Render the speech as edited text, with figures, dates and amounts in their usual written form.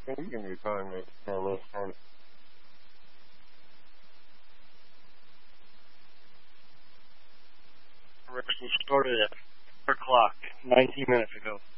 You give me time to start. We started at 4 o'clock, 19 minutes ago.